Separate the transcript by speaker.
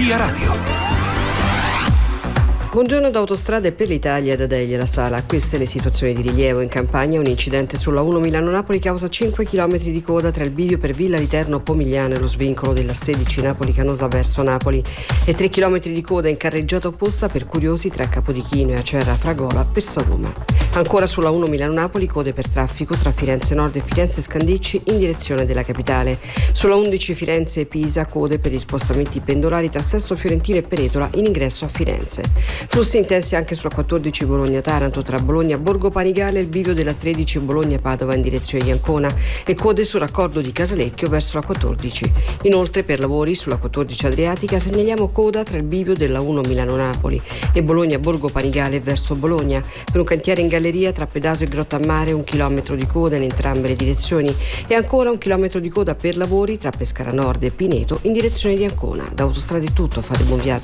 Speaker 1: Via Radio.
Speaker 2: Buongiorno da Autostrade per l'Italia, da Delia La Sala. Queste le situazioni di rilievo. In Campania un incidente sulla 1 Milano-Napoli causa 5 km di coda tra il bivio per Villa Literno Pomigliano e lo svincolo della 16 Napoli-Canosa verso Napoli e 3 km di coda in carreggiata opposta per Curiosi tra Capodichino e Acerra Fragola per Saluma. Ancora sulla 1 Milano-Napoli code per traffico tra Firenze Nord e Firenze Scandicci in direzione della capitale. Sulla 11 Firenze e Pisa code per gli spostamenti pendolari tra Sesto Fiorentino e Peretola in ingresso a Firenze. Flussi intensi anche sulla 14 Bologna-Taranto tra Bologna Borgo Panigale e il bivio della 13 Bologna-Padova in direzione di Ancona e code sul raccordo di Casalecchio verso la 14. Inoltre per lavori sulla 14 Adriatica segnaliamo coda tra il bivio della 1 Milano-Napoli e Bologna Borgo Panigale verso Bologna. Per un cantiere in galleria tra Pedaso e Grottammare 1 chilometro di coda in entrambe le direzioni e ancora 1 chilometro di coda per lavori tra Pescara Nord e Pineto in direzione di Ancona. Da Autostrade è tutto, fate buon viaggio.